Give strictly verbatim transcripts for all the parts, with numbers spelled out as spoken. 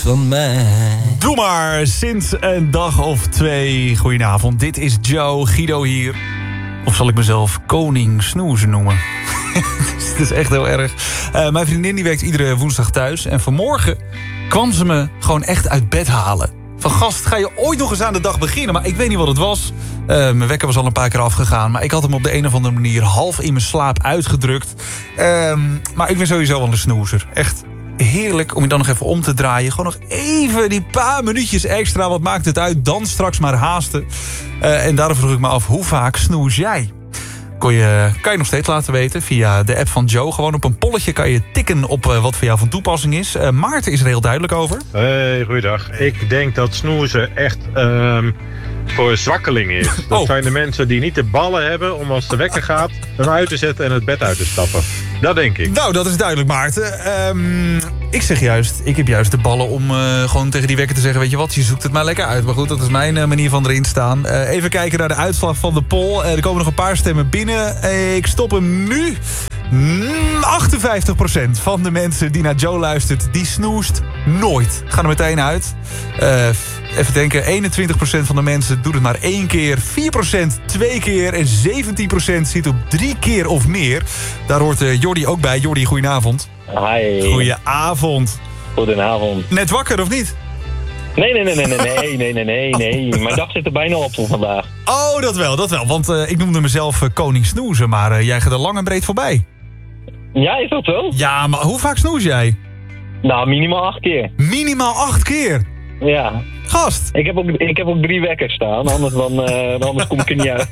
Van mij. Doe maar, sinds een dag of twee. Goedenavond, dit is Joe, Guido hier. Of zal ik mezelf koning snoezen noemen? Het is echt heel erg. Uh, mijn vriendin die werkt iedere woensdag thuis. En vanmorgen kwam ze me gewoon echt uit bed halen. Van gast, ga je ooit nog eens aan de dag beginnen? Maar ik weet niet wat het was. Uh, mijn wekker was al een paar keer afgegaan. Maar ik had hem op de een of andere manier half in mijn slaap uitgedrukt. Uh, maar ik ben sowieso wel een snoezer. Echt heerlijk om je dan nog even om te draaien. Gewoon nog even die paar minuutjes extra. Wat maakt het uit? Dan straks maar haasten. Uh, en daarom vroeg ik me af, hoe vaak snoes jij? Kon je, kan je nog steeds laten weten via de app van Joe. Gewoon op een polletje kan je tikken op uh, wat voor jou van toepassing is. Uh, Maarten is er heel duidelijk over. Hey, goeiedag. Ik denk dat snoezen echt um, voor zwakkelingen is. Dat oh. zijn de mensen die niet de ballen hebben om als de wekker gaat hem uit te zetten en het bed uit te stappen. Dat denk ik. Nou, dat is duidelijk, Maarten. Um, ik zeg juist, ik heb juist de ballen om uh, gewoon tegen die wekker te zeggen, weet je wat, je zoekt het maar lekker uit. Maar goed, dat is mijn uh, manier van erin staan. Uh, even kijken naar de uitslag van de poll. Uh, er komen nog een paar stemmen binnen. Uh, ik stop hem nu. achtenvijftig procent van de mensen die naar Joe luistert, die snoest nooit. Gaan er meteen uit. Uh, even denken, eenentwintig procent van de mensen doet het maar één keer. vier procent twee keer en zeventien procent zit op drie keer of meer. Daar hoort uh, Jordi ook bij. Jordi, goedenavond. Hi. Goedenavond. Goedenavond. Net wakker, of niet? Nee, nee, nee, nee, nee, nee, nee, nee, nee. Mijn dag zit er bijna op voor vandaag. Oh, dat wel, dat wel. Want uh, ik noemde mezelf uh, koning snoezen, maar uh, jij gaat er lang en breed voorbij. Ja, is dat zo? Ja, maar hoe vaak snoes jij? Nou, minimaal acht keer. Minimaal acht keer? Ja. Gast. Ik heb ook, ik heb ook drie wekkers staan, anders, dan, uh, anders kom ik er niet uit.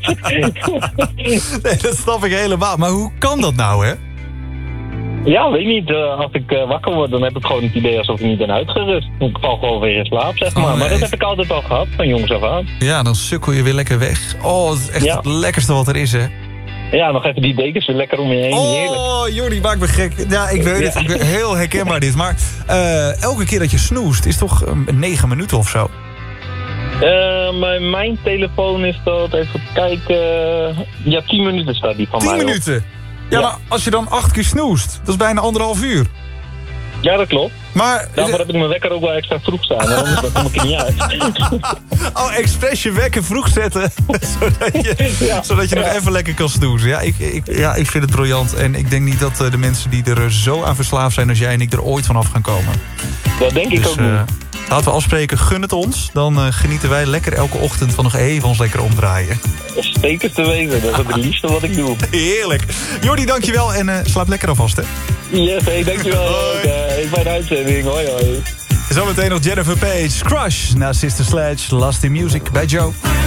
Nee, dat snap ik helemaal. Maar hoe kan dat nou, hè? Ja, weet niet. Uh, als ik uh, wakker word, dan heb ik gewoon het idee alsof ik niet ben uitgerust. Ik val gewoon weer in slaap, zeg maar. Oh, nee. Maar dat heb ik altijd al gehad, van jongs af aan. Ja, dan sukkel je weer lekker weg. Oh, dat is echt ja. het lekkerste wat er is, hè? Ja, nog even die dekens weer lekker om je heen. Heerlijk. Oh, Jordi, maak me gek. Ja, ik weet het. Ja. Ik ben heel herkenbaar dit. Maar uh, elke keer dat je snoest is toch um, negen minuten of zo? Uh, mijn, mijn telefoon is dat, even kijken... Ja, tien minuten staat die van tien mij Tien minuten? Ja, ja, maar als je dan acht keer snoest, dat is bijna anderhalf uur. Ja, dat klopt. Maar daarvoor heb ik mijn wekker ook wel extra vroeg staan. Anders dan kom ik er niet uit. Oh, expres je wekker vroeg zetten. zodat je, ja. zodat je nog ja. even lekker kan snoezen. Ja ik, ik, ja, ik vind het briljant. En ik denk niet dat uh, de mensen die er zo aan verslaafd zijn als jij en ik er ooit vanaf gaan komen. Dat denk ik dus, ook uh, niet. Laten we afspreken, gun het ons. Dan uh, genieten wij lekker elke ochtend van nog even ons lekker omdraaien. Stekers te wezen, dat is het liefste wat ik doe. Heerlijk. Jordi, dankjewel en uh, slaap lekker alvast, hè. Yes, hey, dankjewel. Ook, uh, bij de uitzending. Hoi, hoi. Zometeen nog Jennifer Page, Crush, na Sister Sledge, Last in Music bij Joe.